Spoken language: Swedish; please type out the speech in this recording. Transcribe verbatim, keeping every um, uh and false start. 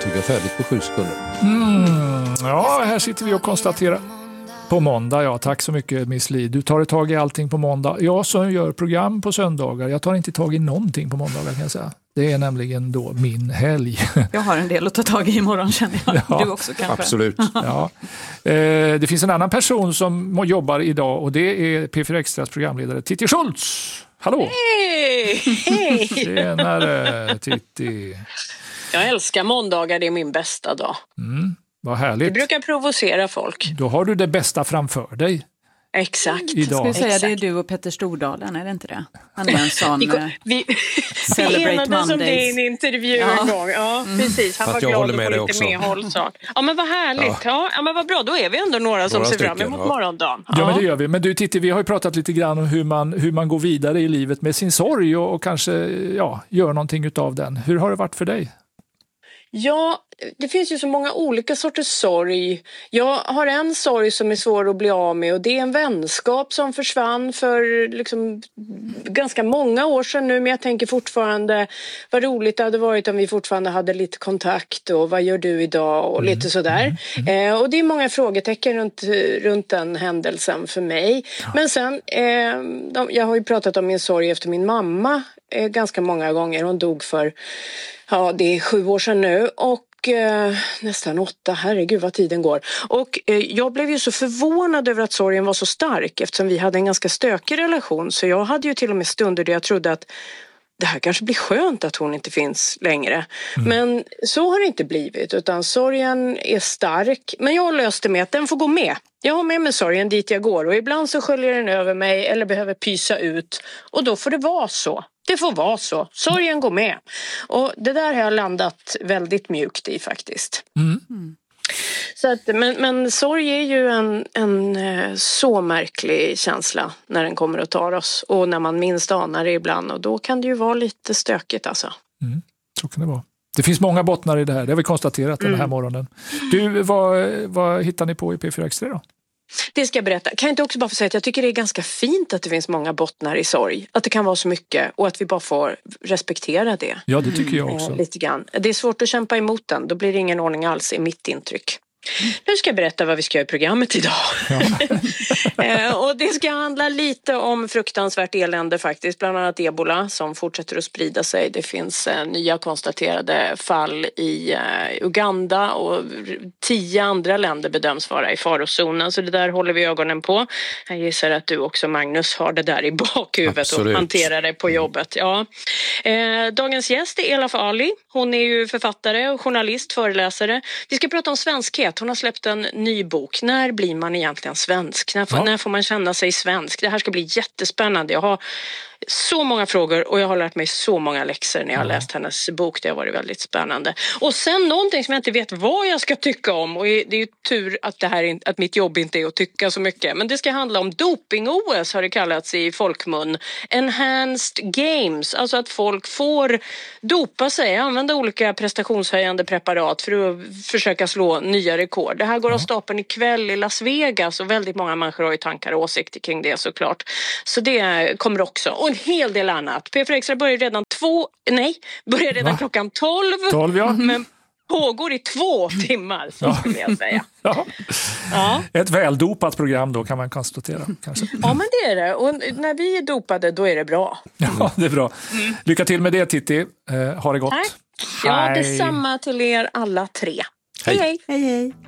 tugga färdigt på sju sekunder. Mm, ja, här sitter vi och konstaterar. På måndag, ja. Tack så mycket, Miss Li. Du tar tag i allting på måndag. Jag som gör program på söndagar, jag tar inte tag i någonting på måndagar kan jag säga. Det är nämligen då min helg. Jag har en del att ta tag i imorgon känner jag. Ja, du också kanske. Absolut. Ja. Eh, det finns en annan person som jobbar idag och det är P fyra Extras programledare Titti Schultz. Hallå! Hej! Hej! Tjenare, Titti. Jag älskar måndagar, det är min bästa dag. Mm, vad härligt. Det brukar provocera folk. Då har du det bästa framför dig. Exakt. Idag. Ska vi säga Exakt. det är du och Petter Stordalen, är det inte det? Han är en sån... Vi, eh, vi, vi Celebrate enades om det i en Mondays. intervju Ja. en gång. Ja, precis. Han Fast var jag glad håller att med få dig lite också. medhåll. Så. Ja, men vad härligt. Ja. Ja, men vad bra. Då är vi ändå några som Några ser fram stycken, emot ja. morgondagen. Ja, men det gör vi. Men du Titti, vi har ju pratat lite grann om hur man, hur man går vidare i livet med sin sorg och, och kanske ja, gör någonting utav den. Hur har det varit för dig? Ja, det finns ju så många olika sorters sorg. Jag har en sorg som är svår att bli av med och det är en vänskap som försvann för liksom ganska många år sedan nu. Men jag tänker fortfarande vad roligt det hade varit om vi fortfarande hade lite kontakt och vad gör du idag och lite sådär. Mm. Eh, och det är många frågetecken runt, runt den händelsen för mig. Ja. Men sen, eh, de, jag har ju pratat om min sorg efter min mamma eh, ganska många gånger. Hon dog för Ja, det är sju år sedan nu och eh, nästan åtta, herregud vad tiden går. Och eh, jag blev ju så förvånad över att sorgen var så stark eftersom vi hade en ganska stökig relation. Så jag hade ju till och med stunder där jag trodde att det här kanske blir skönt att hon inte finns längre. Mm. Men så har det inte blivit utan sorgen är stark. Men jag löste med att den får gå med. Jag har med mig sorgen dit jag går och ibland så sköljer den över mig eller behöver pysa ut. Och då får det vara så. Det får vara så. Sorgen går med. Och det där har jag landat väldigt mjukt i faktiskt. Mm. Mm. Så att, men, men sorg är ju en, en så märklig känsla när den kommer och tar oss. Och när man minst anar det ibland. Och då kan det ju vara lite stökigt alltså. Mm. Så kan det vara. Det finns många bottnar i det här. Det har vi konstaterat mm. den här morgonen. Du, vad, vad hittar ni på i P fyra Extra då? Det ska jag berätta. Kan jag inte också bara få säga att jag tycker det är ganska fint att det finns många bottnar i sorg. Att det kan vara så mycket och att vi bara får respektera det. Ja, det tycker jag också. Eh, lite grann. Det är svårt att kämpa emot den. Då blir det ingen ordning alls i mitt intryck. Nu ska jag berätta vad vi ska göra i programmet idag. Ja. eh, och det ska handla lite om fruktansvärt elände faktiskt. Bland annat ebola som fortsätter att sprida sig. Det finns eh, nya konstaterade fall i eh, Uganda och tio andra länder bedöms vara i farozonen. Så det där håller vi ögonen på. Jag gissar att du också, Magnus, har det där i bakhuvudet. Absolut. Och hanterar det på jobbet. Ja. Eh, dagens gäst är Elaf Ali. Hon är ju författare, journalist, föreläsare. Vi ska prata om svenskhet. Hon har släppt en ny bok. När blir man egentligen svensk? När får, ja. när får man känna sig svensk? Det här ska bli jättespännande. Jag har så många frågor och jag har lärt mig så många läxor när jag har ja. läst hennes bok. Det har varit väldigt spännande. Och sen någonting som jag inte vet vad jag ska tycka om. Och det är ju tur att, det här, att mitt jobb inte är att tycka så mycket. Men det ska handla om doping-O S har det kallats i folkmun. Enhanced Games. Alltså att folk får dopa sig. Använda olika prestationshöjande preparat för att försöka slå nya rekord. Det här går ja. av stapeln ikväll i Las Vegas. Och väldigt många människor har ju tankar och åsikter kring det såklart. Så det kommer också. Och en hel del annat. P fyra Extra börjar redan två, nej, börjar redan Va? klockan tolv. tolv ja. Men pågår i två timmar, så ja. skulle jag säga. Ja. Ja. Ett väldopat program då kan man konstatera. Kanske. Ja, men det är det. Och när vi är dopade, då är det bra. Ja, det är bra. Mm. Lycka till med det, Titti. Eh, ha det gott. Tack. Ja, detsamma till er alla tre. Hej, hej. hej. hej.